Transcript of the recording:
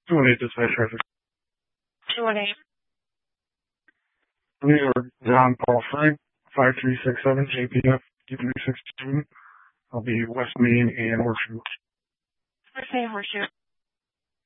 218 dispatch traffic. 218. New York, John Paul Frank, 5367 JPF, D362. I'll be West Main and Horseshoe. West Main Horseshoe.